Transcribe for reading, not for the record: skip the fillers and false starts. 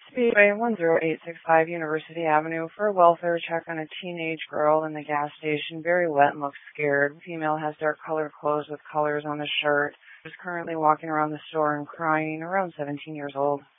Speedway 10865 University Avenue for a welfare check on a teenage girl in the gas station. Very wet and looks scared. Female has dark colored clothes with colors on the shirt. Is currently walking around the store and crying, around 17 years old.